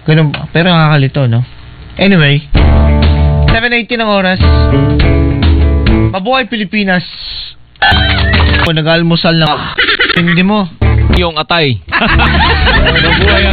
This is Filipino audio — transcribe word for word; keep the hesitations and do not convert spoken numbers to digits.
Ganun ba? Pero nakakalito, no? Anyway, seven eighteen ang oras. Mabuhay Pilipinas. Kung nag-almusal na, hindi mo. Yung atay. Mabuhay